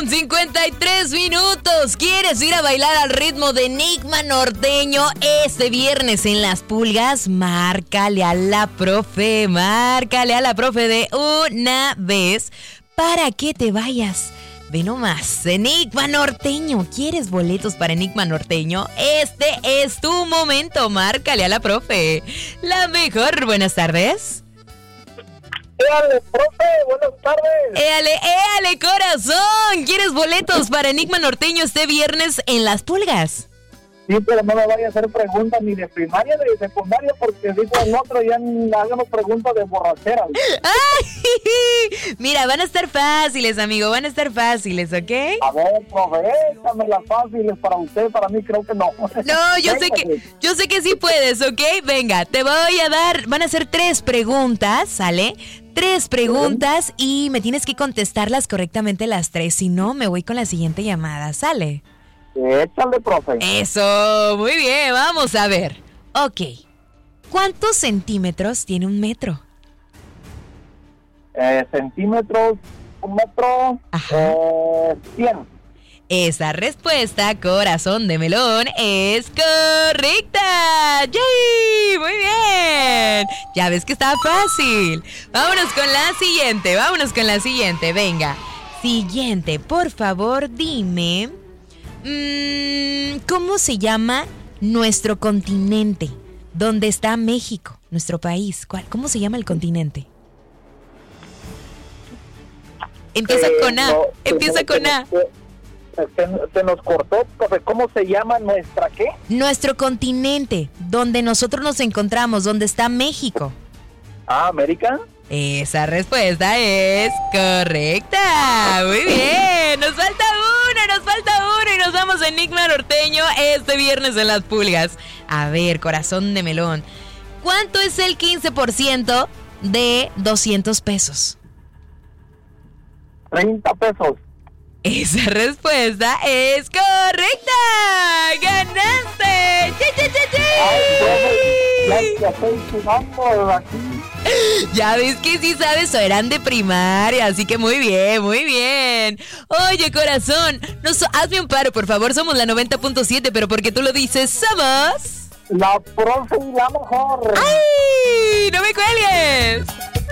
8:53. ¿Quieres ir a bailar al ritmo de Enigma Norteño este viernes en Las Pulgas? Márcale a la profe de una vez para que te vayas. Ve nomás, Enigma Norteño. ¿Quieres boletos para Enigma Norteño? Este es tu momento. Márcale a la profe. La mejor. Buenas tardes. ¡Éale, profe! ¡Buenas tardes! ¡Éale, corazón! ¿Quieres boletos para Enigma Norteño este viernes en Las Pulgas? Sí, pero no me vaya a hacer preguntas ni de primaria ni de secundaria, porque digo el otro ya hagamos preguntas de borracheras. ¡Ay! Mira, van a estar fáciles, amigo, van a estar fáciles, ¿ok? A ver, profe, échame las fáciles para usted, para mí creo que no. No, yo sé que sí puedes, ¿ok? Venga, te voy a dar, van a ser 3 preguntas, ¿sale? 3 preguntas y me tienes que contestarlas correctamente las 3, si no, me voy con la siguiente llamada, ¿sale? Échale, profe. Eso, muy bien, vamos a ver. Ok, ¿cuántos centímetros tiene un metro? Centímetros, un metro, 100. Esa respuesta, corazón de melón, es correcta. ¡Yay! Muy bien. Ya ves que está fácil. Vámonos con la siguiente. Venga. Siguiente, por favor, dime. ¿Cómo se llama nuestro continente? ¿Dónde está México? Nuestro país. ¿Cómo se llama el continente? Empieza con A. Se nos cortó, profe. ¿Cómo se llama nuestra qué? Nuestro continente, donde nosotros nos encontramos, donde está México. ¿América? Esa respuesta es correcta. Muy bien. Nos falta uno y nos vamos a Enigma Norteño este viernes en Las Pulgas. A ver, corazón de melón, ¿cuánto es el 15% de 200 pesos? 30 pesos. Esa respuesta es correcta. ¡Ganaste! Ya estoy sudando aquí. Ya ves que sí sabes, o eran de primaria, así que muy bien. Oye, corazón, hazme un paro, por favor, somos la 90.7, pero porque tú lo dices, somos... La profe y la mejor. ¡Ay! ¡No me cuelgues!